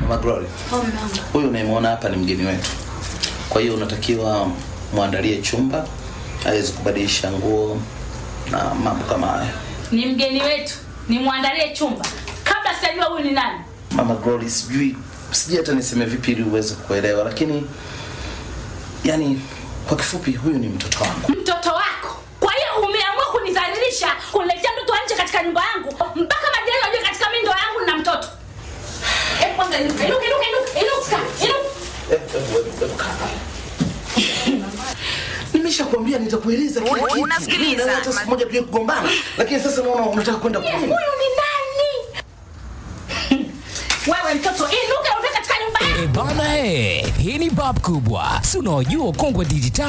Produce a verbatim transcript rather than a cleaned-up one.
Mama Glory. Oh, mama. Huyu unayemwona hapa ni mgeni wetu. Kwa hiyo unatakiwa muandalie chumba aweze kubadilisha nguo na mambo kama haya. Ni mgeni wetu. Ni muandalie chumba. Kabla sijajua huyu ni nani. Mama Glory, sijui sijui hata niseme vipi ili uweze kuelewa, lakini yani kwa kifupi huyu ni mtoto wangu. Mtoto wako? Kwa hiyo umeamua kunidhalilisha, kuniletea mtoto nje katika nyumba yangu mpaka majirani wajue katika mimi ndo yangu na mtoto. Eh, kwanza inuka, inuka, inuka, inuka, inuka. Nimeshakwambia nitakueleza kila kitu. Unasikiliza? Hata siku moja tuje kugombana, lakini sasa naona unataka kwenda kwa nini? Huyu ni nani? Wewe mtoto, inuka, utoke katika nyumba yangu. Eh bana, eh, hii ni bab kubwa. Si unajua Kongwe Digital